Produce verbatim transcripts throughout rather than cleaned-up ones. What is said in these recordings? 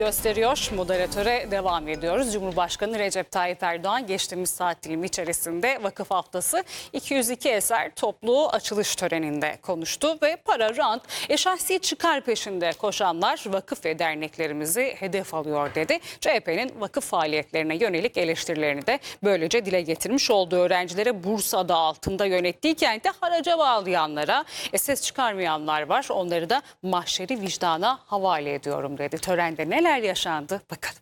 Gösteriyor. Moderatöre devam ediyoruz. Cumhurbaşkanı Recep Tayyip Erdoğan geçtiğimiz saat dilimi içerisinde Vakıf Haftası iki yüz iki eser toplu açılış töreninde konuştu ve para, rant, e, şahsi çıkar peşinde koşanlar vakıf ve derneklerimizi hedef alıyor dedi. C H P'nin vakıf faaliyetlerine yönelik eleştirilerini de böylece dile getirmiş oldu. Öğrencilere burs adı altında yönettiği kentte haraca bağlayanlara e, ses çıkarmayanlar var. Onları da mahşeri vicdana havale ediyorum dedi. Törende neler yaşandı bakalım.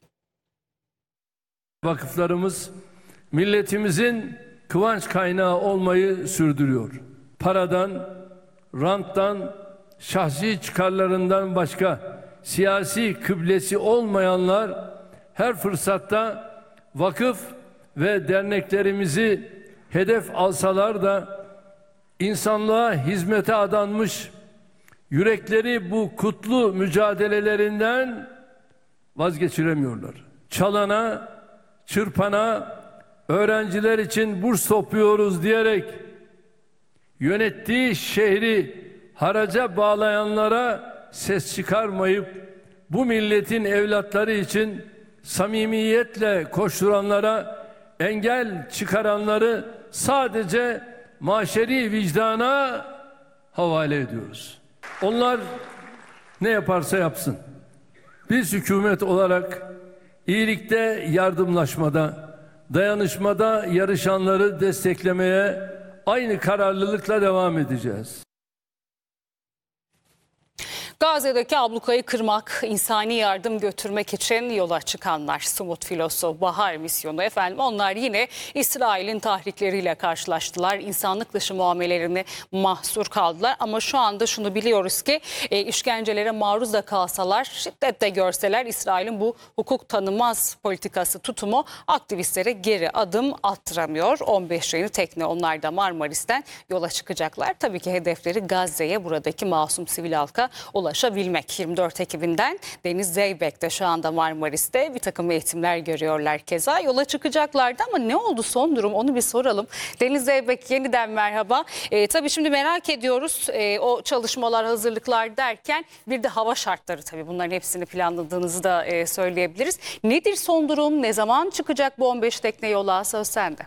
Vakıflarımız milletimizin kıvanç kaynağı olmayı sürdürüyor. Paradan, ranttan, şahsi çıkarlarından başka siyasi kıblesi olmayanlar her fırsatta vakıf ve derneklerimizi hedef alsalar da insanlığa hizmete adanmış, yürekleri bu kutlu mücadelelerinden vazgeçiremiyorlar. Çalana, çırpana, öğrenciler için burs topluyoruz diyerek yönettiği şehri haraca bağlayanlara ses çıkarmayıp bu milletin evlatları için samimiyetle koşturanlara engel çıkaranları sadece mahşeri vicdana havale ediyoruz. Onlar ne yaparsa yapsın. Biz hükümet olarak iyilikte yardımlaşmada, dayanışmada yarışanları desteklemeye aynı kararlılıkla devam edeceğiz. Gazze'deki ablukayı kırmak, insani yardım götürmek için yola çıkanlar, Sumut Filosu, Bahar misyonu efendim, onlar yine İsrail'in tahrikleriyle karşılaştılar. İnsanlık dışı muamelelerini mahsur kaldılar ama şu anda şunu biliyoruz ki e, işkencelere maruz da kalsalar, şiddetle görseler İsrail'in bu hukuk tanımaz politikası tutumu aktivistlere geri adım attıramıyor. on beş yeni tekne onlar da Marmaris'ten yola çıkacaklar. Tabii ki hedefleri Gazze'ye, buradaki masum sivil halka ulaşabilmek. yirmi dört Ekim'inden Deniz Zeybek'te şu anda Marmaris'te bir takım eğitimler görüyorlar keza. Yola çıkacaklardı ama ne oldu son durum onu bir soralım. Deniz Zeybek yeniden merhaba. E, tabii şimdi merak ediyoruz e, o çalışmalar, hazırlıklar derken bir de hava şartları, tabii bunların hepsini planladığınızı da e, söyleyebiliriz. Nedir son durum? Ne zaman çıkacak bu on beş tekne yola? Söz sende.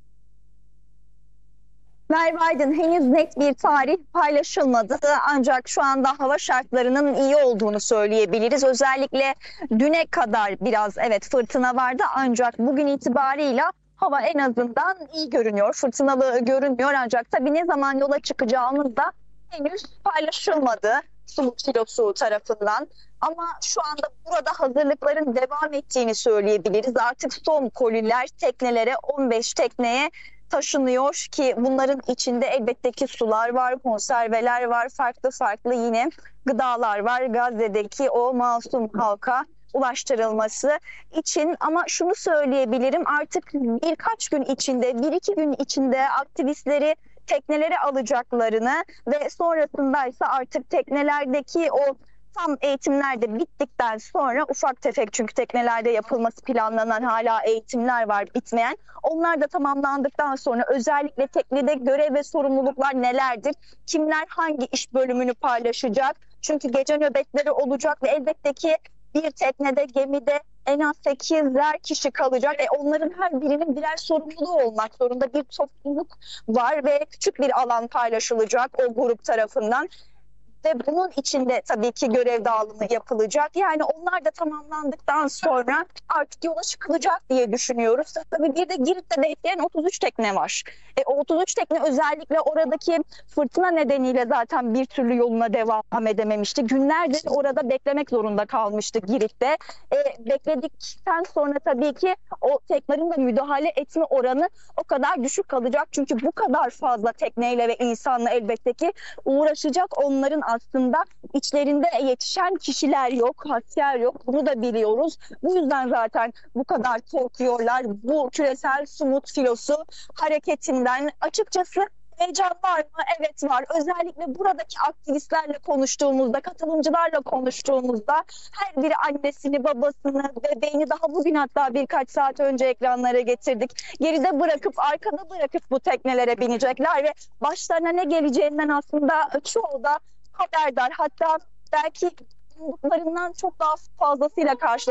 Merve Aydın, henüz net bir tarih paylaşılmadı ancak şu anda hava şartlarının iyi olduğunu söyleyebiliriz. Özellikle düne kadar biraz evet fırtına vardı ancak bugün itibarıyla hava en azından iyi görünüyor. Fırtınalı görünmüyor ancak tabii ne zaman yola çıkacağımız da henüz paylaşılmadı Sumut Filosu tarafından. Ama şu anda burada hazırlıkların devam ettiğini söyleyebiliriz. Artık son koliler teknelere, on beş tekneye taşınıyor ki bunların içinde elbette ki sular var, konserveler var, farklı farklı yine gıdalar var Gazze'deki o masum halka ulaştırılması için. Ama şunu söyleyebilirim, artık birkaç gün içinde, bir iki gün içinde aktivistleri teknelere alacaklarını ve sonrasında ise artık teknelerdeki o tam eğitimler de bittikten sonra ufak tefek, çünkü teknelerde yapılması planlanan hala eğitimler var bitmeyen. Onlar da tamamlandıktan sonra özellikle teknede görev ve sorumluluklar nelerdir? Kimler hangi iş bölümünü paylaşacak? Çünkü gece nöbetleri olacak ve elbette ki bir teknede, gemide en az sekizler kişi kalacak. E onların her birinin birer sorumluluğu olmak zorunda. Bir topluluk var ve küçük bir alan paylaşılacak o grup tarafından. Ve bunun içinde tabii ki görev dağılımı yapılacak. Yani onlar da tamamlandıktan sonra artık yola çıkılacak diye düşünüyoruz. Tabii bir de Girit'te bekleyen otuz üç tekne var. E, o otuz üç tekne özellikle oradaki fırtına nedeniyle zaten bir türlü yoluna devam edememişti. Günlerdir orada beklemek zorunda kalmıştı Girit'te. E, bekledikten sonra tabii ki o teknelerin de müdahale etme oranı o kadar düşük kalacak. Çünkü bu kadar fazla tekneyle ve insanla elbette ki uğraşacak, onların aslında içlerinde yetişen kişiler yok, asker yok. Bunu da biliyoruz. Bu yüzden zaten bu kadar korkuyorlar. Bu küresel Sumut Filosu hareketinden açıkçası heyecan var mı? Evet var. Özellikle buradaki aktivistlerle konuştuğumuzda, katılımcılarla konuştuğumuzda her biri annesini, babasını, bebeğini daha bugün hatta birkaç saat önce ekranlara getirdik. Geride bırakıp, arkada bırakıp bu teknelere binecekler ve başlarına ne geleceğinden aslında çoğu da haberdar. Hatta belki umduklarından çok daha fazlasıyla karşılaşıyorlar.